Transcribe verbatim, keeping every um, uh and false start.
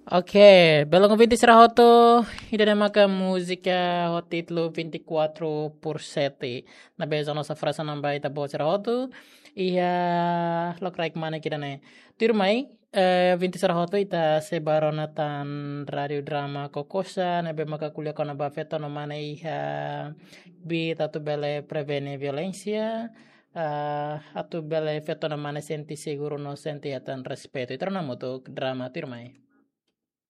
Ok, bello convinti sarà hotto idem ka música hot título vinte e quatro por sete. Na beza nossa frase namba ita bo sarà hotto. Ia lokrai mana kita ne. Tirmai eh, vinte sarà hotto ita se barona tan radio drama kokosa na be maka kulia kona ba feto no mana iha bi tatu bele prevene violência. Uh, atu bele feto no mana senti seguro no senti atan respeto. Itra namo to drama tirmai.